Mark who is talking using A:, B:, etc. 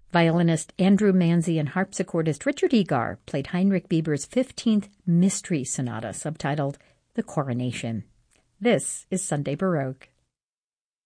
A: Violinist Andrew Manzi and harpsichordist Richard Egar played Heinrich Bieber's 15th Mystery Sonata, subtitled The Coronation. This is Sunday Baroque.